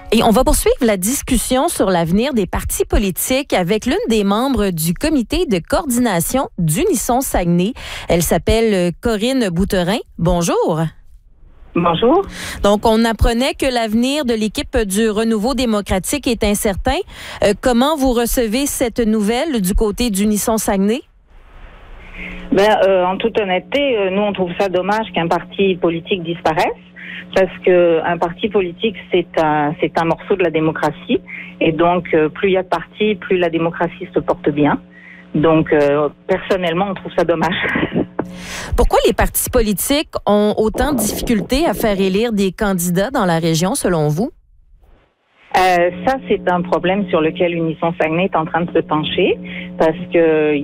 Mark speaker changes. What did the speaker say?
Speaker 1: Et on va poursuivre la discussion sur l'avenir des partis politiques avec l'une des membres du comité de coordination d'Unisson Saguenay. Elle s'appelle Corinne Bouterin. Bonjour.
Speaker 2: Bonjour.
Speaker 1: Donc, on apprenait que l'avenir de l'équipe du Renouveau démocratique est incertain. Comment vous recevez cette nouvelle du côté d'Unisson Saguenay?
Speaker 2: En toute honnêteté, nous, on trouve ça dommage qu'un parti politique disparaisse. Parce que un parti politique, c'est un morceau de la démocratie. Et donc, plus il y a de partis, plus la démocratie se porte bien. Donc, personnellement, on trouve ça dommage.
Speaker 1: Pourquoi les partis politiques ont autant de difficultés à faire élire des candidats dans la région, selon vous?
Speaker 2: Ça, c'est un problème sur lequel Unisson Saguenay est en train de se pencher. Parce que